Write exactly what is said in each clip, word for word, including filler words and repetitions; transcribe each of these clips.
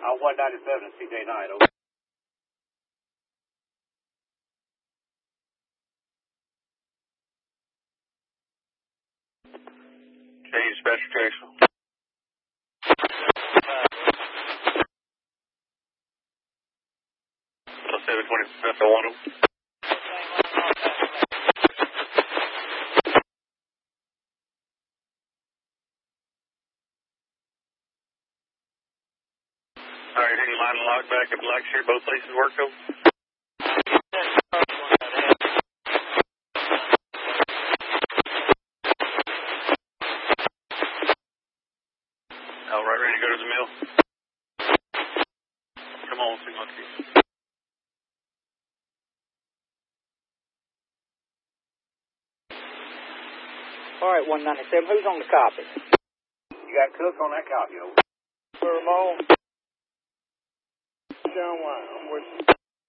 Uh, one ninety-seven, C J nine, over. Change dispatcher Jacksonville. seven twenty, that's one of them. All right, any line and lock back at Blackshear, both places work though? All right, ready to go to the mill? Come on, single key. All right, one ninety-seven, who's on the copy? You got Cook on that copy, over. Ramon. John Wine, I'm with you.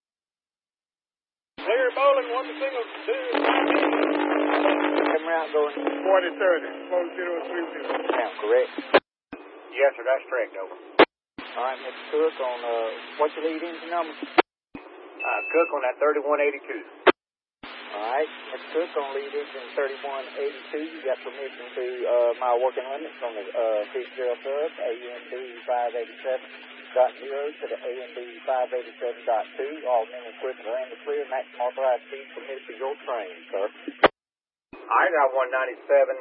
Larry Bowling, one to single two. Come around going forty thirty, four zero three zero. Sound correct. Yes, sir, that's correct, over. All right, Mister Cook, on, uh, what's your lead engine number? Uh, Cook on that thirty-one eighty-two. All right, Mister Cook, on lead engine thirty-one eighty-two, you got permission to, uh, mile working limits on the, uh, Fitzgerald sub, A M B five eighty-seven dot zero to the A M B five eighty-seven dot two. All men equipment are in the clear, maximum authorized speed permitted for your train, sir. I got one ninety-seven.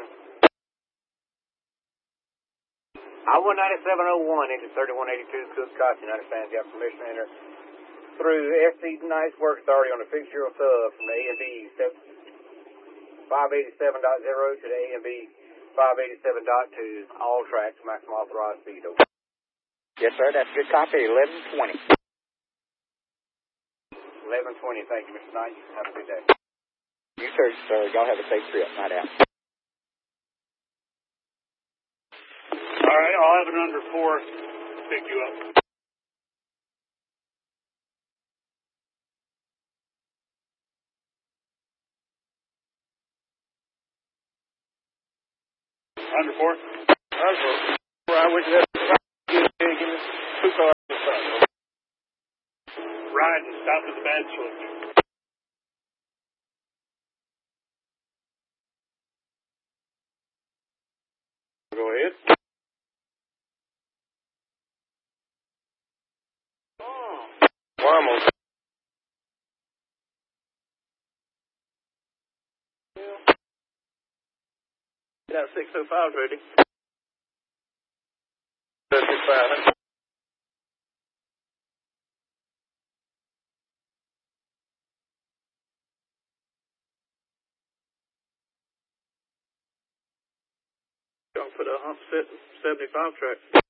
I one ninety-seven oh one into thirty-one eighty-two, Cook Caution, understands you have permission to enter through S C Nice Work Authority on the Fitzgerald sub from the A M B five eighty-seven dot zero to the A M B five eighty-seven dot two, all tracks, maximum authorized speed, over. Yes, sir, that's a good copy, eleven twenty. eleven twenty, thank you, Mister Knight. Have a good day. You too, sir. Y'all have a safe trip. Night out. All right, I'll have it under four to pick you up. Under four? Under four. Right, we can have give me two cars to stop. Right, and stop at the bad switch. Go ahead. Oh. Well, I'm okay. Got six oh five ready. six oh five. Don't put a hump set seventy-five track.